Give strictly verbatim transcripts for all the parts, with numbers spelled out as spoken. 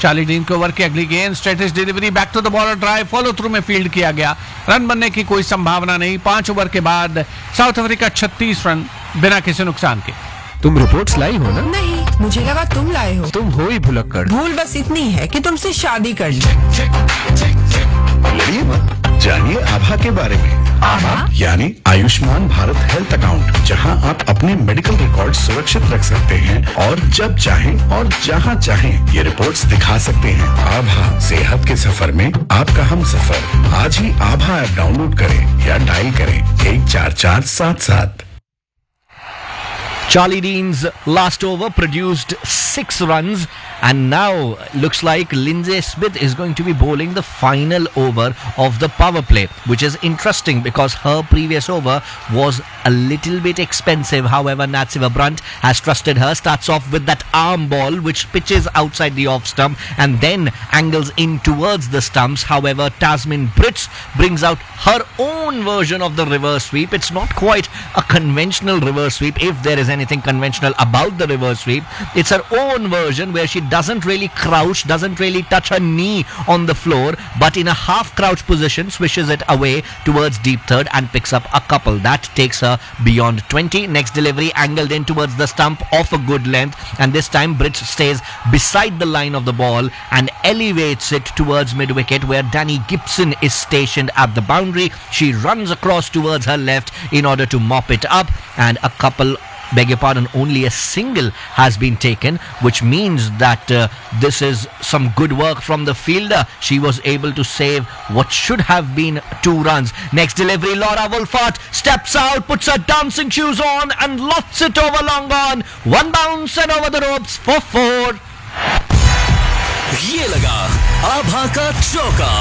Charlie dean के over की अगली गेंद, स्ट्रेटेज delivery, back to the bowler, drive, follow through में फील्ड किया गया। रन बनने की कोई संभावना नहीं। पांच ओवर के बाद साउथ अफ्रीका छत्तीस रन बिना किसी नुकसान के। तुम रिपोर्ट्स लाई हो ना? नहीं, मुझे लगा तुम लाए हो। तुम हो ही भुलक्कड़। भूल बस इतनी है कि तुमसे शादी कर ली। लड़िए मत, जानिए आभा के बारे में। आभा यानी आयुष्मान भारत हेल्थ अकाउंट, जहां आप अपने मेडिकल रिकॉर्ड सुरक्षित रख सकते हैं और जब चाहें और जहां चाहें ये रिपोर्ट्स दिखा सकते हैं। आभा, सेहत के सफर में आपका हम सफर। आज ही आभा ऐप डाउनलोड करें या डायल करें एक चार चार सात सात। Charlie Dean's last over produced six runs, and now looks like Lindsay Smith is going to be bowling the final over of the power play, which is interesting because her previous over was a little bit expensive. However, Natsiva Brunt has trusted her, starts off with that arm ball which pitches outside the off stump and then angles in towards the stumps. However, Tasmin Brits brings out her own version of the reverse sweep. It's not quite a conventional reverse sweep, if there is anything conventional about the reverse sweep. It's her own version where she doesn't really crouch, doesn't really touch her knee on the floor, but in a half crouch position swishes it away towards deep third and picks up a couple. That takes her beyond twenty. Next delivery angled in towards the stump of a good length, and this time Brits stays beside the line of the ball and elevates it towards mid wicket where Danny Gibson is stationed at the boundary. She runs across towards her left in order to mop it up, and a couple, beg your pardon, only a single has been taken, which means that uh, this is some good work from the fielder. She was able to save what should have been two runs. Next delivery, Laura Wolfart steps out, puts her dancing shoes on and lofts it over long on. One bounce and over the ropes for four. ये लगा आभा का चौका.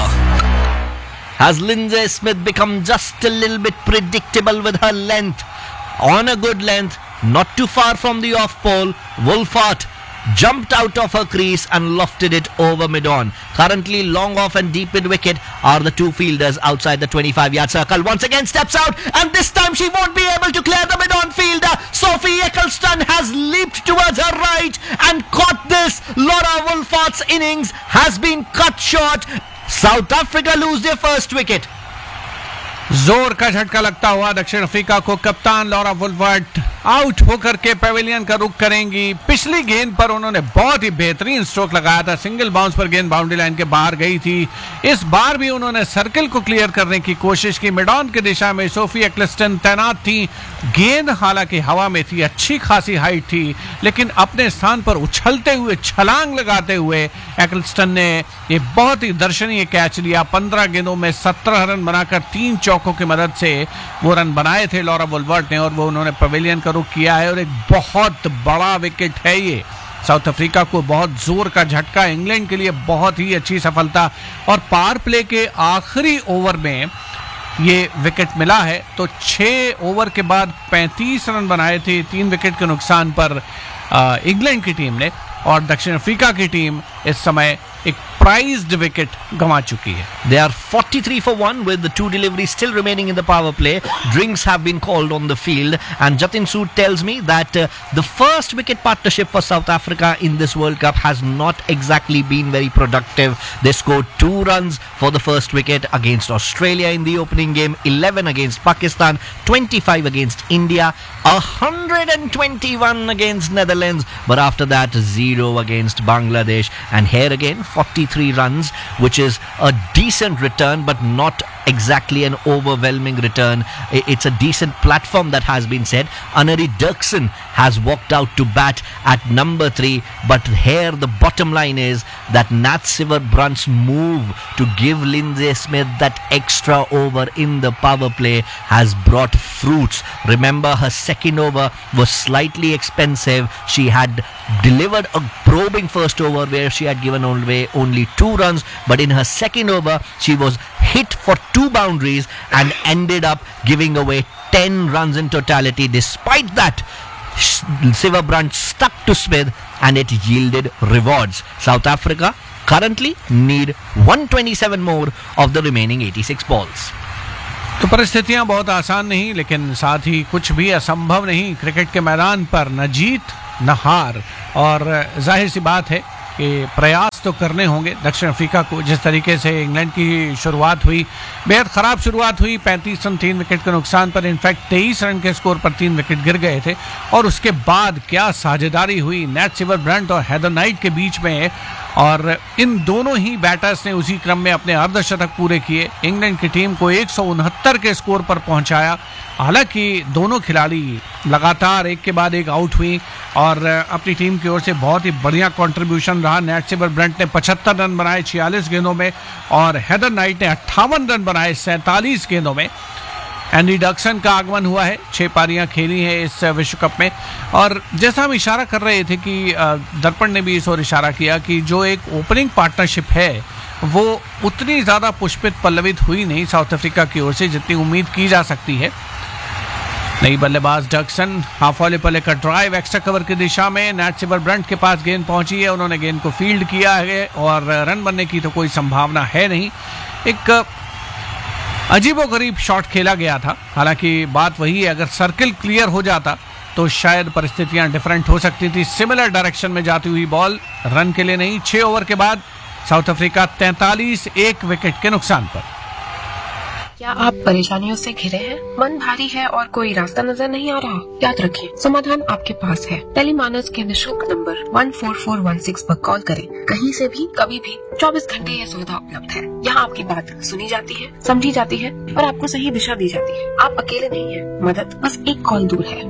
Has Lindsay Smith become just a little bit predictable with her length? On a good length, not too far from the off pole, Wolfart jumped out of her crease and lofted it over mid-on. Currently long off and deep mid wicket are the two fielders outside the twenty-five yard circle. Once again steps out, and this time she won't be able to clear the mid-on fielder. Sophie Eccleston has leaped towards her right and caught this. Laura Wolfart's innings has been cut short. South Africa lose their first wicket. जोर का झटका लगता हुआ दक्षिण Africa को कप्तान Laura वुलवर्ट out होकर के पेविलियन का रुख करेंगी। पिछली गेंद पर उन्होंने बहुत ही बेहतरीन स्ट्रोक लगाया था, सिंगल बाउंस पर गेंद बाउंड्री लाइन के बाहर गई थी। इस बार भी उन्होंने सर्कल को क्लियर करने की कोशिश की। मिडॉन की दिशा में सोफी एक्लिस्टन तैनात थी। गेंद हालांकि हवा में थी, अच्छी खासी हाइट थी, लेकिन अपने स्थान पर उछलते हुए, छलांग लगाते हुए एक्लिस्टन ने ये बहुत ही दर्शनीय कैच लिया। पंद्रह गेंदों में सत्रह रन बनाकर तीन चौकों की मदद से वो रन बनाए थे लॉरा वुलवर्ट ने, और वो उन्होंने पवेलियन का रुख किया है। और एक बहुत बड़ा विकेट है ये। साउथ अफ्रीका को बहुत जोर का झटका, इंग्लैंड के लिए बहुत ही अच्छी सफलता। और पावर प्ले के आखिरी ओवर में ये विकेट मिला है, तो छह ओवर के बाद पैंतीस रन बनाए थे तीन विकेट के नुकसान पर इंग्लैंड की टीम ने, और दक्षिण अफ्रीका की टीम इस समय एक prized wicket गंवा चुकी है. They are forty-three for one with the two deliveries still remaining in the power play. Drinks have been called on the field, and Jatin Sood tells me that uh, the first wicket partnership for South Africa in this World Cup has not exactly been very productive. They scored two runs for the first wicket against Australia in the opening game, eleven against Pakistan, twenty-five against India, one hundred twenty-one against Netherlands, but after that zero against Bangladesh, and here again forty-three runs, which is a decent return but not exactly an overwhelming return. It's a decent platform that has been set. Anari Dirksen has walked out to bat at number three, but here the bottom line is that Nat Siver Brunt's move to give Lindsay Smith that extra over in the power play has brought fruits. Remember, her second over was slightly expensive. She had delivered a probing first over where she had given away only two runs, but in her second over she was hit for two boundaries and ended up giving away ten runs in totality. Despite that, Siver Brunt stuck to Smith and it yielded rewards. South Africa currently need one twenty-seven more of the remaining eighty-six balls. तो परिस्थितियां बहुत आसान नहीं, लेकिन साथ ही कुछ भी असंभव नहीं। क्रिकेट के मैदान पर न जीत न हार, और जाहिर सी बात है कि प्रयास लिहाज तो करने होंगे दक्षिण अफ्रीका को। जिस तरीके से इंग्लैंड की शुरुआत हुई, बेहद खराब शुरुआत हुई, पैंतीस रन तीन विकेट के नुकसान पर, इनफैक्ट तेईस रन के स्कोर पर तीन विकेट गिर गए थे। और उसके बाद क्या साझेदारी हुई नैट सिमरब्रंट और हेदर नाइट के बीच में, और इन दोनों ही बैटर्स ने उसी क्रम में अपने अर्धशतक पूरे किए, इंग्लैंड की टीम को एक सौ उनहत्तर के स्कोर पर पहुंचाया। हालांकि दोनों खिलाड़ी लगातार एक के बाद एक आउट हुई और अपनी टीम की ओर से बहुत ही बढ़िया कंट्रीब्यूशन रहा। नैट सिमरब्रंट ने पचहत्तर रन बनाए छियालीस गेंदों में और हेदर नाइट ने अट्ठावन रन बनाए सैंतालीस गेंदों में। एंडी डक्सन का आगमन हुआ है, छह पारियां खेली हैं इस विश्व कप में। और जैसा हम इशारा कर रहे थे कि दर्पण ने भी इस ओर इशारा किया कि जो एक ओपनिंग पार्टनरशिप है वो उतनी ज़्यादा पुष्पित पल्लवित हुई नहीं साउथ अफ्रीका की ओर से जितनी उम्मीद की जा सकती है। नई बल्लेबाज डक्सन हाफ वॉले पर लेकर ड्राइव एक्स्ट्रा कवर की दिशा में, नैट सिमरब्रंट के पास गेंद पहुंची है, उन्होंने गेंद को फील्ड किया है और रन बनने की तो कोई संभावना है नहीं। एक अजीबोगरीब शॉट खेला गया था। हालांकि बात वही है, अगर सर्किल क्लियर हो जाता तो शायद परिस्थितियां डिफरेंट हो सकती थी। सिमिलर डायरेक्शन में जाती हुई बॉल, रन के लिए नहीं। छह ओवर के बाद साउथ अफ्रीका तैंतालीस एक विकेट के नुकसान पर। क्या आप परेशानियों से घिरे हैं, मन भारी है और कोई रास्ता नजर नहीं आ रहा? याद रखें, समाधान आपके पास है। टेलीमानस के निशुल्क number one four four one six पर कॉल करें। कहीं से भी कभी भी चौबीस घंटे ये सुविधा उपलब्ध है। यहाँ आपकी बात सुनी जाती है, समझी जाती है और आपको सही दिशा दी जाती है। आप अकेले नहीं हैं, मदद बस एक कॉल दूर है।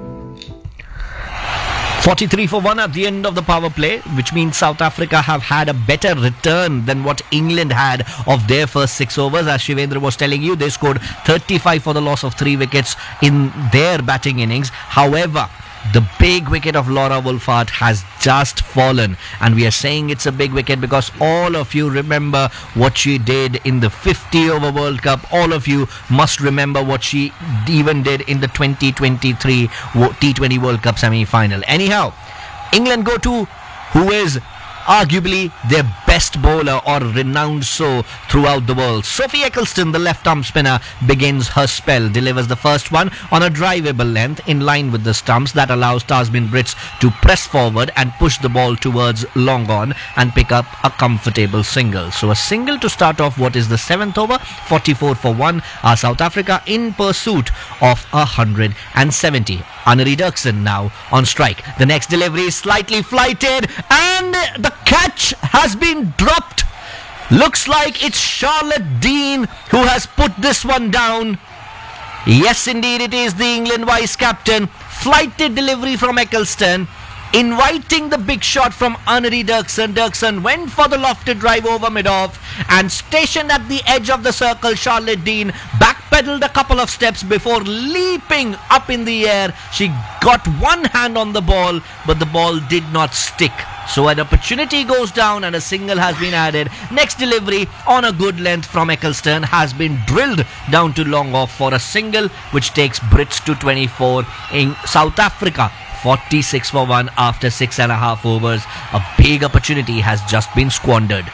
forty-three for one at the end of the power play, which means South Africa have had a better return than what England had of their first six overs. As Shivendra was telling you, they scored thirty-five for the loss of three wickets in their batting innings. However, the big wicket of Laura Wolfart has just fallen, and we are saying it's a big wicket because all of you remember what she did in the fifty over World Cup. All of you must remember what she even did in the twenty twenty-three T twenty World Cup semi-final. Anyhow, England go to who is arguably their best bowler, or renowned so throughout the world. Sophie Ecclestone, the left arm spinner, begins her spell, delivers the first one on a drivable length in line with the stumps that allows Tasmin Brits to press forward and push the ball towards long on and pick up a comfortable single. So a single to start off what is the seventh over. Forty-four for one are South Africa in pursuit of one hundred seventy. Annery Dirksen now on strike. The next delivery is slightly flighted and the catch has been dropped. Looks like it's Charlotte Dean who has put this one down. Yes, indeed, it is the England vice captain. Flighted delivery from Ecclestone, inviting the big shot from Annery Dirksen. Dirksen went for the lofted drive over mid-off and stationed at the edge of the circle. Charlotte Dean backpedaled a couple of steps before leaping up in the air. She got one hand on the ball, but the ball did not stick. So an opportunity goes down and a single has been added. Next delivery on a good length from Ecclestone has been drilled down to long off for a single, which takes Brits to twenty-four in South Africa. forty-six for one after six and a half overs. A big opportunity has just been squandered.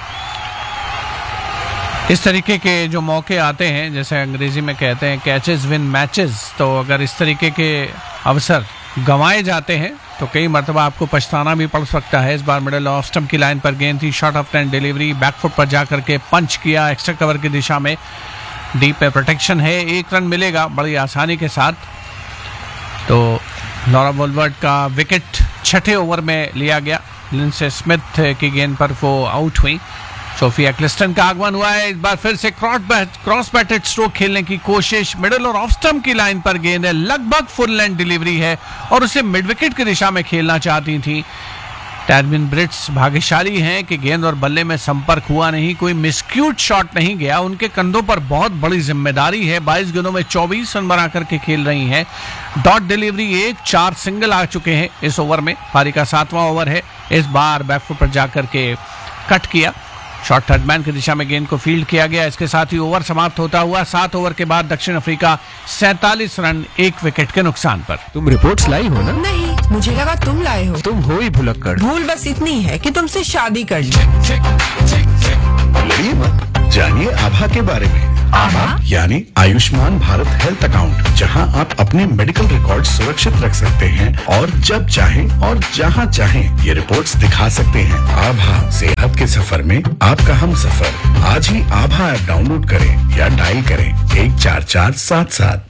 इस तरीके के जो मौके आते हैं, जैसे अंग्रेजी में कहते हैं कैचेस विन मैचेस, तो अगर इस तरीके के अवसर गंवाए जाते हैं तो कई मरतबा आपको पछताना भी पड़ सकता है। इस बार मिडल ऑफ स्टंप की लाइन पर गेंद थी, short of ten delivery, back foot पर जाकर के पंच किया एक्स्ट्रा कवर की दिशा में। डीप पे प्रोटेक्शन है, एक रन मिलेगा बड़ी आसानी के साथ। तो लॉरा वोल्वर्ट का विकेट छठे ओवर में लिया गया। लिंडसे स्मिथ की गेंद पर वो आउट हुई। सोफी एक्लिस्टन का आगमन हुआ है। इस बार फिर से क्रॉस बैटेड स्ट्रोक खेलने की कोशिश, मिडिल और ऑफ स्टंप की लाइन पर गेंद है, लगभग फुल लेंथ डिलीवरी है और उसे मिड विकेट की दिशा में खेलना चाहती थी। टैरविन ब्रिट्स भाग्यशाली हैं कि गेंद और बल्ले में संपर्क हुआ नहीं, कोई मिसक्यूट शॉट नहीं गया। उनके कंधों पर बहुत बड़ी जिम्मेदारी है। बाईस गेंदों में चौबीस रन बना करके खेल रही हैं। डॉट डिलीवरी एक, चार सिंगल आ चुके हैं इस ओवर में। पारी का सातवां ओवर है। इस बार बैकफुट पर जाकर के कट किया, शॉर्ट थर्ड मैन की दिशा में गेंद को फील्ड किया गया। इसके साथ ही ओवर समाप्त होता हुआ सात ओवर के बाद दक्षिण अफ्रीका सैंतालीस रन एक विकेट के नुकसान पर। तुम रिपोर्ट्स लाई हो ना? नहीं, मुझे लगा तुम लाए हो। तुम हो ही भुलक्कड़। भूल बस इतनी है कि तुमसे शादी कर ली। लड़िए मत, जानिए आभा के बारे में। आभा यानी आयुष्मान भारत हेल्थ अकाउंट, जहां आप अपने मेडिकल रिकॉर्ड सुरक्षित रख सकते हैं और जब चाहें और जहां चाहें ये रिपोर्ट्स दिखा सकते हैं। आभा से के सफर में आपका हम सफर। आज ही आभा ऐप डाउनलोड करें या डायल करें एक चार चार सात सात।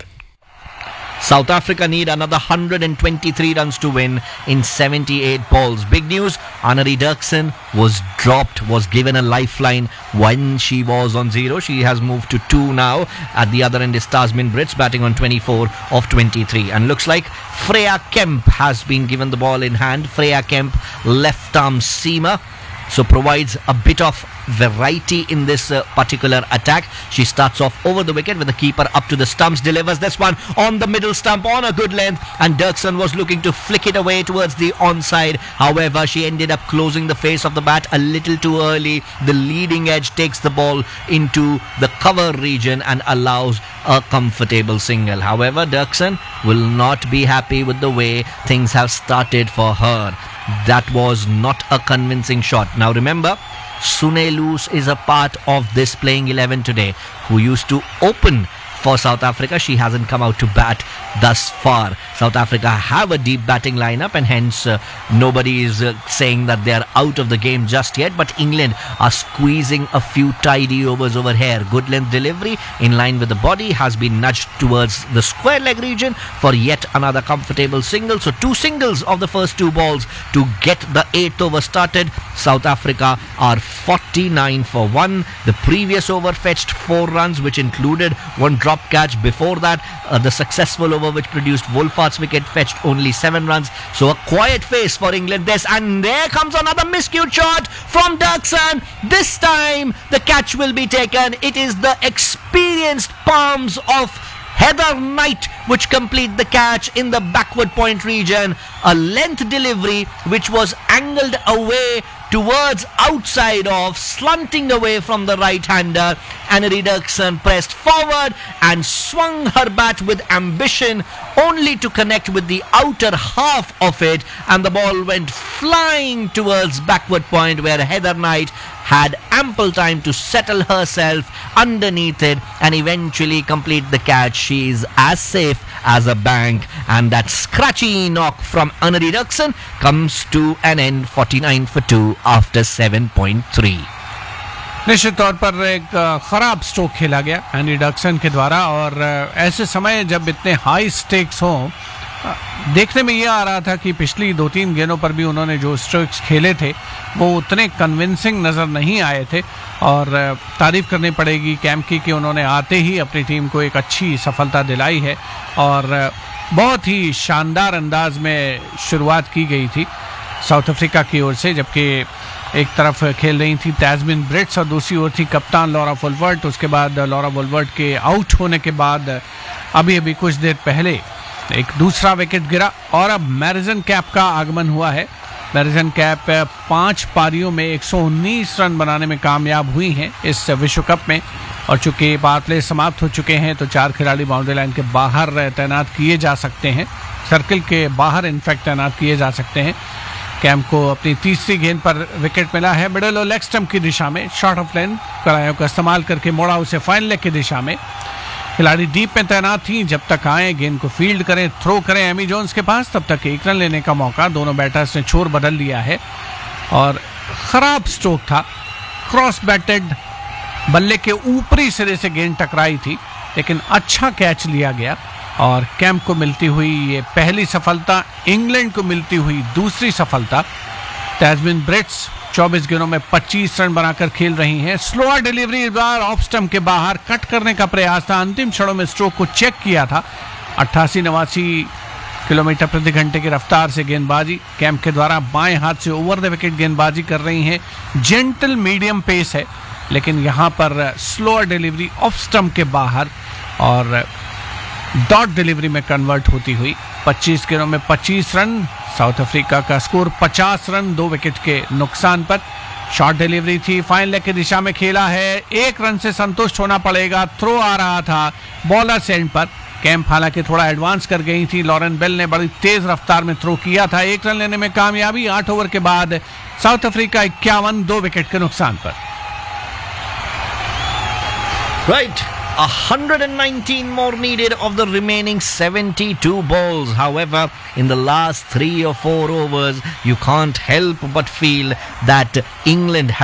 South Africa need another one hundred twenty-three runs to win in seventy-eight balls. Big news, Annemarie Dirksen was dropped, was given a lifeline when she was on zero. She has moved to two now. At the other end is Tasmin Brits batting on twenty-four of twenty-three. And looks like Freya Kemp has been given the ball in hand. Freya Kemp, left arm seamer. So provides a bit of variety in this uh, particular attack. She starts off over the wicket with the keeper up to the stumps, delivers this one on the middle stump on a good length, and Dirksen was looking to flick it away towards the onside. However, she ended up closing the face of the bat a little too early. The leading edge takes the ball into the cover region and allows a comfortable single. However, Dirksen will not be happy with the way things have started for her. That was not a convincing shot. Now remember, Sune Loose is a part of this playing eleven today, who used to open for South Africa. She hasn't come out to bat thus far. South Africa have a deep batting lineup, and hence uh, nobody is uh, saying that they are out of the game just yet. But England are squeezing a few tidy overs over here. Good length delivery in line with the body has been nudged towards the square leg region for yet another comfortable single. So two singles of the first two balls to get the eighth over started. South Africa are forty-nine for one. The previous over fetched four runs, which included one drop catch. Before that, uh, the successful over which produced Wolfart's wicket fetched only seven runs. So a quiet face for England this, and there comes another miscued shot from Dirksen. This time the catch will be taken. It is the experienced palms of Heather Knight which complete the catch in the backward point region. A length delivery which was angled away towards outside off, slanting away from the right-hander. Annemarie Dirksen pressed forward and swung her bat with ambition, only to connect with the outer half of it, and the ball went flying towards backward point, where Heather Knight had ample time to settle herself underneath it and eventually complete the catch. She is as safe as a bank, and that scratchy knock from Annemarie Dirksen comes to an end, forty-nine for two after seven point three. निश्चित तौर पर एक खराब stroke खेला गया any डर्कसन के द्वारा, और ऐसे समय जब इतने हाई स्टेक्स हों, देखने में ये आ रहा था कि पिछली दो तीन गेंदों पर भी उन्होंने जो स्ट्रोक्स खेले थे वो उतने कन्विंसिंग नज़र नहीं आए थे। और तारीफ करनी पड़ेगी कैम्प की कि उन्होंने आते ही अपनी टीम को एक अच्छी सफलता दिलाई है, और बहुत ही शानदार अंदाज में शुरुआत की गई थी साउथ अफ्रीका की ओर से, जबकि एक तरफ खेल रही थी तैस्मिन ब्रिट्स और दूसरी ओर थी कप्तान लॉरा वुलवर्ट। उसके बाद लॉरा वुलवर्ट के आउट होने के बाद अभी अभी कुछ देर पहले एक दूसरा विकेट गिरा, और अब मैरिजन कैप का आगमन हुआ है। मैरिजन कैप पांच पारियों में एक सौ उन्नीस रन बनाने में कामयाब हुई हैं इस विश्व कप में, और चूंकि पावर प्ले समाप्त हो चुके हैं तो चार खिलाड़ी बाउंड्री लाइन के बाहर तैनात किए जा सकते हैं, सर्किल के बाहर इनफैक्ट तैनात किए जा सकते हैं। कैम्प को अपनी तीसरी गेंद पर विकेट मिला है मिडल और लेग स्टंप की दिशा में, शॉर्ट ऑफ लेन करायों का इस्तेमाल करके मोड़ा उसे फाइनल लेग की दिशा में। खिलाड़ी डीप में तैनात थी, जब तक आए गेंद को फील्ड करें, थ्रो करें एमी जोन्स के पास, तब तक एक रन लेने का मौका। दोनों बैटर्स ने छोर बदल लिया है, और खराब स्ट्रोक था, क्रॉस बैटेड, बल्ले के ऊपरी सिरे से गेंद टकराई थी, लेकिन अच्छा कैच लिया गया, और कैम्प को मिलती हुई ये पहली सफलता, इंग्लैंड को मिलती हुई दूसरी सफलता। तैस्मिन ब्रिट्स चौबीस गेंदों में पच्चीस रन बनाकर खेल रही हैं। स्लोअर डिलीवरी इस बार ऑफ स्टंप के बाहर कट करने का प्रयास था, अंतिम क्षणों में स्ट्रोक को चेक किया था। अट्ठासी नवासी किलोमीटर प्रति घंटे की रफ्तार से गेंदबाजी कैम्प के द्वारा बाएं हाथ से ओवर द विकेट गेंदबाजी कर रही हैं। जेंटल मीडियम पेस है, लेकिन यहाँ पर स्लोअर डिलीवरी ऑफ स्टंप के बाहर और डॉट डिलीवरी में कन्वर्ट होती हुई पच्चीस गेंदों में पच्चीस रन। साउथ अफ्रीका का स्कोर पचास रन दो विकेट के नुकसान पर। शॉर्ट डिलीवरी थी, फाइन लेग की दिशा में खेला है, एक रन से संतुष्ट होना पड़ेगा। थ्रो आ रहा था बॉलर सेंड पर, कैम्प हालांकि थोड़ा एडवांस कर गई थी। लॉरेन बेल ने बड़ी तेज रफ्तार में थ्रो किया था, एक रन लेने में कामयाबी। आठ ओवर के बाद साउथ अफ्रीका इक्यावन दो विकेट के नुकसान पर। Right. one hundred nineteen more needed of the remaining seventy-two balls. However, in the last three or four overs, you can't help but feel that England